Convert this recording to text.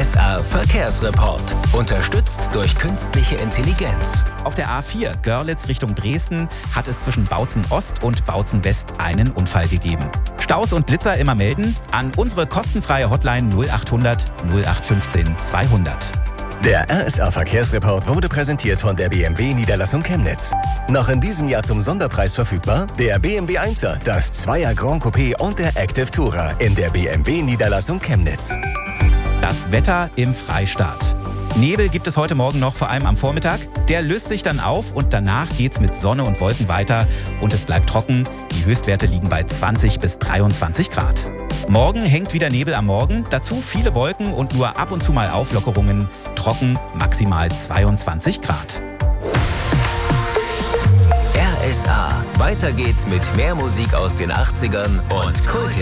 RSA Verkehrsreport. Unterstützt durch künstliche Intelligenz. Auf der A4 Görlitz Richtung Dresden hat es zwischen Bautzen Ost und Bautzen West einen Unfall gegeben. Staus und Blitzer immer melden an unsere kostenfreie Hotline 0800 0815 200. Der RSA Verkehrsreport wurde präsentiert von der BMW Niederlassung Chemnitz. Noch in diesem Jahr zum Sonderpreis verfügbar der BMW 1er, das 2er Grand Coupé und der Active Tourer in der BMW Niederlassung Chemnitz. Das Wetter im Freistaat. Nebel gibt es heute Morgen noch, vor allem am Vormittag. Der löst sich dann auf und danach geht's mit Sonne und Wolken weiter und es bleibt trocken. Die Höchstwerte liegen bei 20 bis 23 Grad. Morgen hängt wieder Nebel am Morgen, dazu viele Wolken und nur ab und zu mal Auflockerungen. Trocken, maximal 22 Grad. RSA. Weiter geht's mit mehr Musik aus den 80ern und Kulthits.